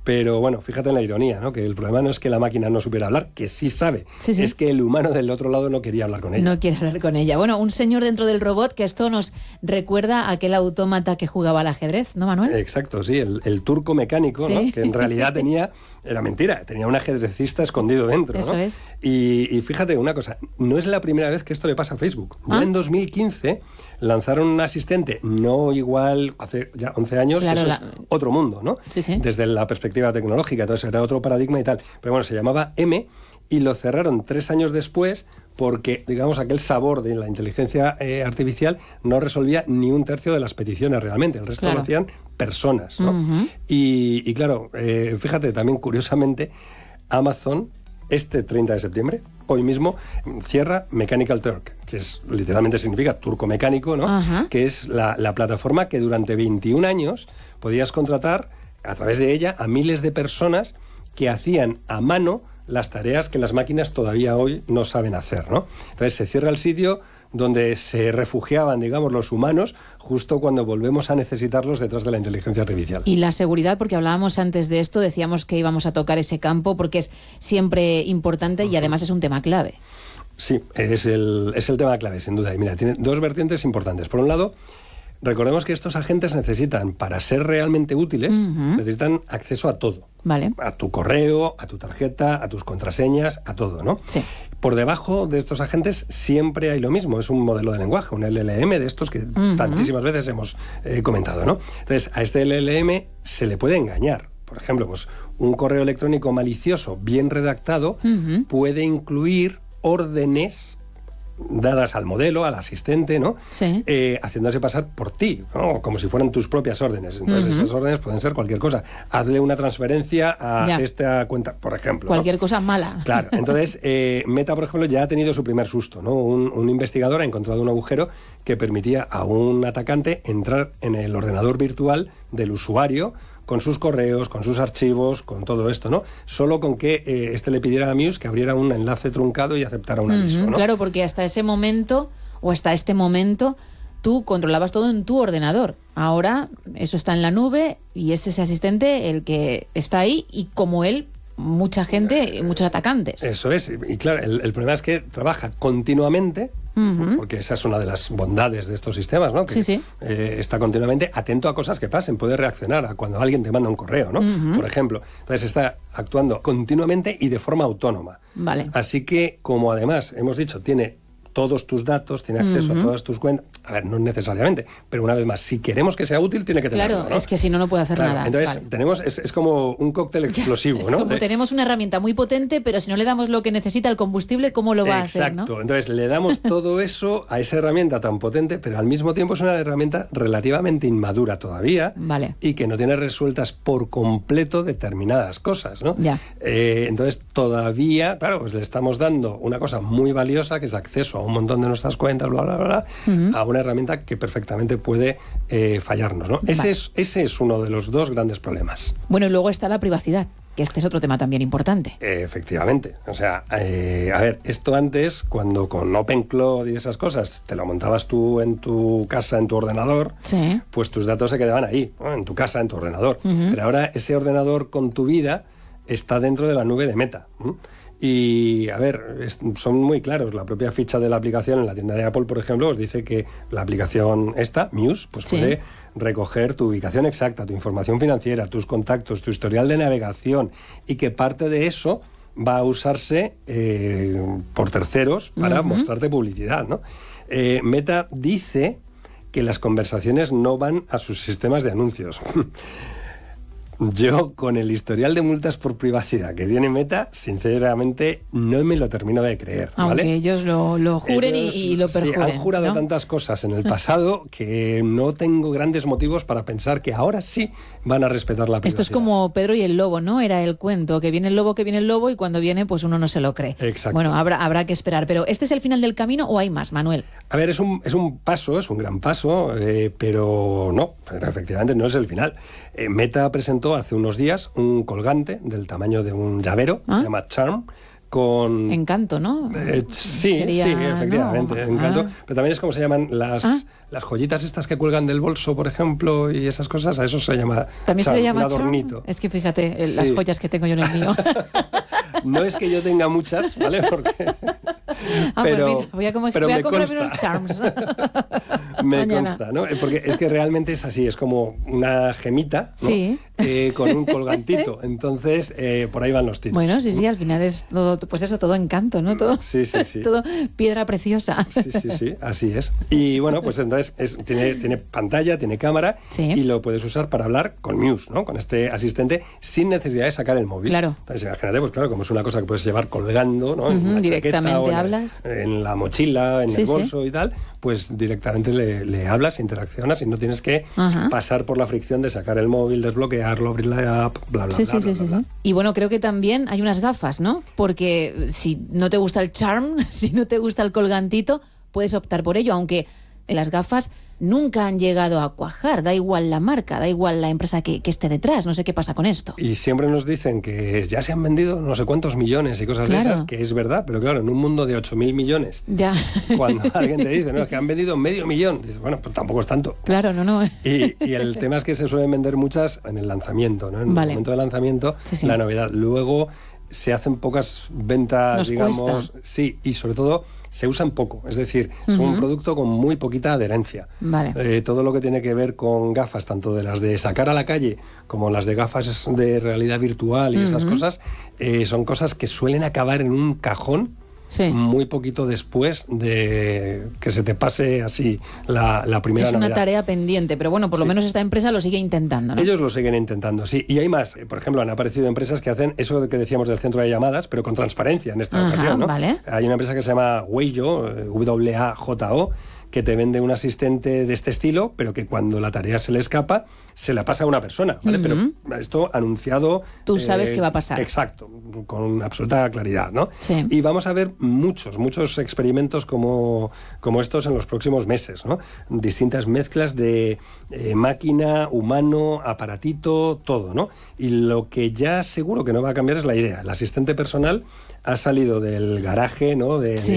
Pero bueno, fíjate en la ironía, ¿no? Que el problema no es que la máquina no supiera hablar, que sí sabe. Sí. Es que el humano del otro lado no quería hablar con ella. No quiere hablar con ella. Bueno, un señor dentro del robot, que esto nos recuerda a aquel autómata que jugaba al ajedrez, ¿no, Manuel? Exacto, sí, el turco mecánico, ¿no? Que en realidad era mentira, tenía un ajedrecista escondido dentro, ¿no? Eso es. Y fíjate una cosa, no es la primera vez que esto le pasa a Facebook. Ya en 2015 lanzaron un asistente, no igual, hace ya 11 años, claro, eso es otro mundo, ¿no? Sí. Desde la perspectiva tecnológica, entonces era otro paradigma y tal. Pero bueno, se llamaba M y lo cerraron 3 años después porque, digamos, aquel sabor de la inteligencia artificial no resolvía ni un tercio de las peticiones realmente. El resto lo hacían personas, ¿no? Y claro, fíjate, también curiosamente, Amazon, este 30 de septiembre, hoy mismo, cierra Mechanical Turk, que literalmente significa turco mecánico, ¿no? Que es la plataforma que durante 21 años podías contratar a través de ella a miles de personas que hacían a mano las tareas que las máquinas todavía hoy no saben hacer, ¿no? Entonces se cierra el sitio donde se refugiaban, digamos, los humanos justo cuando volvemos a necesitarlos detrás de la inteligencia artificial. Y la seguridad, porque hablábamos antes de esto, decíamos que íbamos a tocar ese campo porque es siempre importante y además es un tema clave. Sí, es el tema clave, sin duda. Y mira, tiene dos vertientes importantes. Por un lado, recordemos que estos agentes necesitan, para ser realmente útiles, necesitan acceso a todo. Vale. A tu correo, a tu tarjeta, a tus contraseñas, a todo, ¿no? Sí. Por debajo de estos agentes siempre hay lo mismo, es un modelo de lenguaje, un LLM de estos que tantísimas veces hemos comentado, ¿no? Entonces, a este LLM se le puede engañar. Por ejemplo, pues un correo electrónico malicioso bien redactado puede incluir órdenes dadas al modelo, al asistente, ¿no? Sí. Haciéndose pasar por ti, ¿no? Como si fueran tus propias órdenes. Entonces esas órdenes pueden ser cualquier cosa. Hazle una transferencia a esta cuenta, por ejemplo. Cualquier ¿no? cosa mala. Claro. Entonces, Meta, por ejemplo, ya ha tenido su primer susto, ¿no? Un investigador ha encontrado un agujero que permitía a un atacante entrar en el ordenador virtual del usuario con sus correos, con sus archivos, con todo esto, ¿no? Solo con que este le pidiera a Muse que abriera un enlace truncado y aceptara un aviso, ¿no? Claro, porque hasta ese momento, o hasta este momento, tú controlabas todo en tu ordenador. Ahora eso está en la nube y es ese asistente el que está ahí y como él, mucha gente, muchos atacantes. Eso es. Y claro, el problema es que trabaja continuamente, porque esa es una de las bondades de estos sistemas, ¿no? Que está continuamente atento a cosas que pasen, puede reaccionar a cuando alguien te manda un correo, ¿no? Por ejemplo. Entonces está actuando continuamente y de forma autónoma. Vale. Así que, como además hemos dicho, tiene todos tus datos, tiene acceso a todas tus cuentas. A ver, no necesariamente, pero una vez más, si queremos que sea útil, tiene que tenerlo. Claro, ¿no? es que si no, no puede hacer nada. Entonces, tenemos, es como un cóctel explosivo, es ¿no? como tenemos una herramienta muy potente, pero si no le damos lo que necesita el combustible, ¿cómo lo va a hacer? Exacto. Entonces, le damos todo eso a esa herramienta tan potente, pero al mismo tiempo es una herramienta relativamente inmadura todavía y que no tiene resueltas por completo determinadas cosas, ¿no? Entonces, todavía, claro, pues le estamos dando una cosa muy valiosa, que es acceso a un montón de nuestras cuentas, bla, bla, bla, a una herramienta que perfectamente puede fallarnos, ¿no? Ese es uno de los dos grandes problemas. Bueno, y luego está la privacidad, que este es otro tema también importante. Efectivamente. O sea, a ver, esto antes, cuando con OpenCloud y esas cosas te lo montabas tú en tu casa, en tu ordenador, pues tus datos se quedaban ahí, ¿no? En tu casa, en tu ordenador. Pero ahora ese ordenador con tu vida está dentro de la nube de Meta. Y, a ver, son muy claros. La propia ficha de la aplicación en la tienda de Apple, por ejemplo, os dice que la aplicación esta, Muse, pues puede recoger tu ubicación exacta, tu información financiera, tus contactos, tu historial de navegación, y que parte de eso va a usarse por terceros para mostrarte publicidad, ¿no? Meta dice que las conversaciones no van a sus sistemas de anuncios. Yo, con el historial de multas por privacidad que tiene Meta, sinceramente no me lo termino de creer, ¿vale? Aunque ellos lo juren y lo perjuren. Sí, han jurado tantas cosas en el pasado que no tengo grandes motivos para pensar que ahora sí van a respetar la privacidad. Esto es como Pedro y el lobo, ¿no? Era el cuento, que viene el lobo, y cuando viene, pues uno no se lo cree. Exacto. Bueno, habrá que esperar. Pero ¿este es el final del camino o hay más, Manuel? A ver, es un paso, es un gran paso, pero no, efectivamente no es el final. Meta presentó hace unos días un colgante del tamaño de un llavero, se llama Charm, con... Encanto, ¿no? Sí, Sería, sí, efectivamente, ¿no? Encanto. Pero también es como se llaman las joyitas estas que cuelgan del bolso, por ejemplo, y esas cosas, a eso se llama ¿También se le llama un adornito. charm? Es que fíjate, las joyas que tengo yo en el mío. No es que yo tenga muchas, ¿vale? Porque... pero mira, voy a comprar unos charms. Me consta, ¿no? Porque es que realmente es así, es como una gemita, ¿no? Sí. Con un colgantito. Entonces, por ahí van los tiros. Bueno, sí, al final es todo, pues eso, todo encanto, ¿no? Todo, sí. todo piedra preciosa. Sí, así es. Y bueno, pues entonces tiene pantalla, tiene cámara, y lo puedes usar para hablar con Muse, ¿no? Con este asistente, sin necesidad de sacar el móvil. Claro. Entonces, imagínate, pues claro, como es una cosa que puedes llevar colgando, ¿no? En una directamente chaqueta, hablas. En la mochila, en el bolso y tal, pues directamente le hablas, interaccionas y no tienes que pasar por la fricción de sacar el móvil, desbloquearlo, abrir la app, bla, bla, bla. Y bueno, creo que también hay unas gafas, ¿no? Porque si no te gusta el charm, si no te gusta el colgantito, puedes optar por ello, aunque las gafas nunca han llegado a cuajar, da igual la marca, da igual la empresa que esté detrás, no sé qué pasa con esto. Y siempre nos dicen que ya se han vendido no sé cuántos millones y cosas de esas, que es verdad, pero claro, en un mundo de 8.000 millones, cuando alguien te dice, no, es que han vendido 500.000, dices, bueno, pues tampoco es tanto. Claro, no. Y el tema es que se suelen vender muchas en el lanzamiento, ¿no? En el momento de lanzamiento, la novedad. Luego se hacen pocas ventas, nos digamos, cuesta. Sí, y sobre todo se usan poco, es decir, es un producto con muy poquita adherencia. Todo lo que tiene que ver con gafas, tanto de las de sacar a la calle como las de gafas de realidad virtual y esas cosas, son cosas que suelen acabar en un cajón muy poquito después de que se te pase así la primera novedad. Es una tarea pendiente, pero bueno, por lo menos esta empresa lo sigue intentando, ¿no? Ellos lo siguen intentando, sí. Y hay más. Por ejemplo, han aparecido empresas que hacen eso que decíamos del centro de llamadas, pero con transparencia en esta ocasión, ¿no? Hay una empresa que se llama Wajo, WAJO, que te vende un asistente de este estilo, pero que cuando la tarea se le escapa, se la pasa a una persona, ¿vale? Pero esto anunciado... Tú sabes qué va a pasar. Exacto, con absoluta claridad, ¿no? Y vamos a ver muchos experimentos como estos en los próximos meses, ¿no? Distintas mezclas de máquina, humano, aparatito, todo, ¿no? Y lo que ya seguro que no va a cambiar es la idea. El asistente personal ha salido del garaje, ¿no?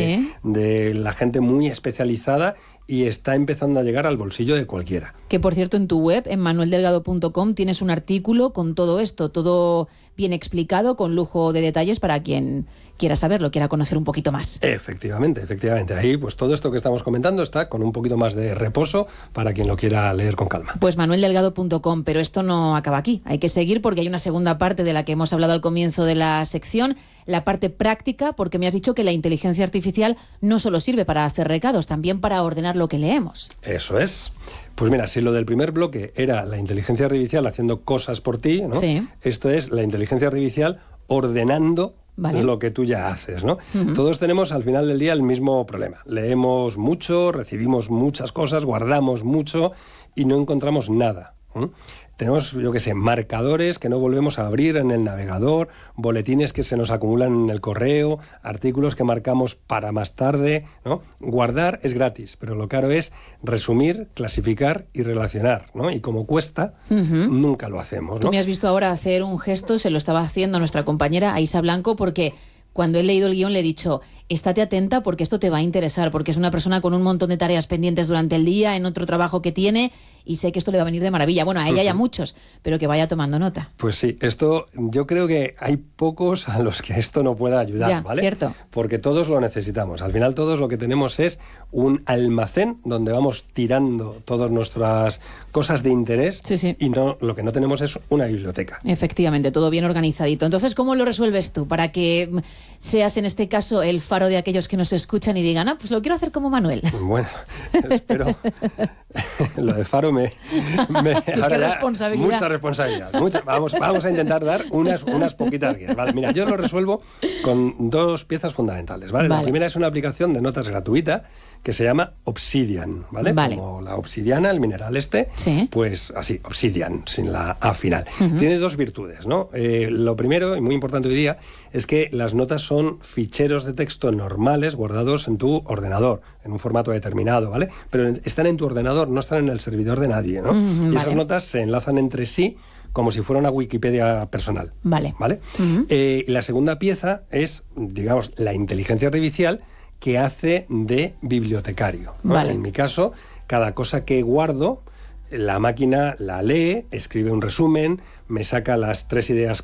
De la gente muy especializada y está empezando a llegar al bolsillo de cualquiera. Que por cierto, en tu web, en manueldelgado.com, tienes un artículo con todo esto, todo bien explicado, con lujo de detalles para quien quiera saberlo, quiera conocer un poquito más. Efectivamente. Ahí, pues todo esto que estamos comentando está con un poquito más de reposo para quien lo quiera leer con calma. Pues manueldelgado.com, pero esto no acaba aquí. Hay que seguir porque hay una segunda parte de la que hemos hablado al comienzo de la sección, la parte práctica, porque me has dicho que la inteligencia artificial no solo sirve para hacer recados, también para ordenar lo que leemos. Eso es. Pues mira, si lo del primer bloque era la inteligencia artificial haciendo cosas por ti, ¿no? Esto es la inteligencia artificial ordenando lo que tú ya haces, ¿no? Todos tenemos al final del día el mismo problema. Leemos mucho, recibimos muchas cosas, guardamos mucho y no encontramos nada. Tenemos, yo qué sé, marcadores que no volvemos a abrir en el navegador, boletines que se nos acumulan en el correo, artículos que marcamos para más tarde, ¿no? Guardar es gratis, pero lo caro es resumir, clasificar y relacionar, ¿no? Y como cuesta, nunca lo hacemos, ¿no? Tú me has visto ahora hacer un gesto, se lo estaba haciendo nuestra compañera Aisa Blanco, porque cuando he leído el guión le he dicho, estate atenta porque esto te va a interesar, porque es una persona con un montón de tareas pendientes durante el día, en otro trabajo que tiene, y sé que esto le va a venir de maravilla. Bueno, a ella y a muchos, pero que vaya tomando nota. Pues sí, esto yo creo que hay pocos a los que esto no pueda ayudar, ¿vale? Cierto. Porque todos lo necesitamos. Al final todos lo que tenemos es un almacén donde vamos tirando todas nuestras cosas de interés y lo que no tenemos es una biblioteca. Efectivamente, todo bien organizadito. Entonces, ¿cómo lo resuelves tú para que seas en este caso el faro de aquellos que nos escuchan y digan, pues lo quiero hacer como Manuel? Bueno, espero... Lo de faro me qué responsabilidad. Mucha responsabilidad. Vamos a intentar dar unas poquitas guías, ¿vale? Mira, yo lo resuelvo con dos piezas fundamentales, ¿vale? La primera es una aplicación de notas gratuita que se llama Obsidian, ¿vale? Como la obsidiana, el mineral pues así, Obsidian, sin la A final. Tiene dos virtudes, ¿no? Lo primero, y muy importante hoy día, es que las notas son ficheros de texto normales guardados en tu ordenador, en un formato determinado, ¿vale? Pero están en tu ordenador, no están en el servidor de nadie, ¿no? Y esas notas se enlazan entre sí como si fuera una Wikipedia personal. Vale. La segunda pieza es, digamos, la inteligencia artificial que hace de bibliotecario, ¿no? Vale. En mi caso, cada cosa que guardo, la máquina la lee, escribe un resumen, me saca las 3 ideas